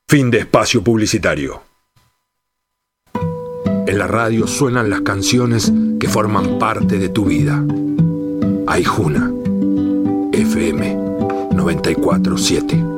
Fin de espacio publicitario. En la radio suenan las canciones que forman parte de tu vida. Aijuna, FM 94.7.